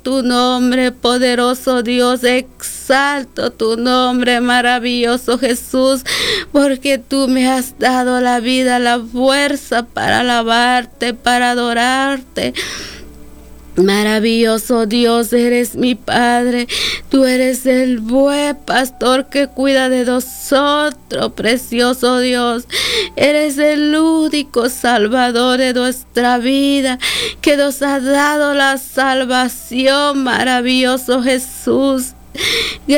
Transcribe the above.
tu nombre, poderoso Dios, exalto tu nombre, maravilloso Jesús, porque tú me has dado la vida, la fuerza para alabarte, para adorarte. Maravilloso Dios, eres mi Padre, tú eres el buen pastor que cuida de nosotros, precioso Dios, eres el único Salvador de nuestra vida, que nos ha dado la salvación, maravilloso Jesús.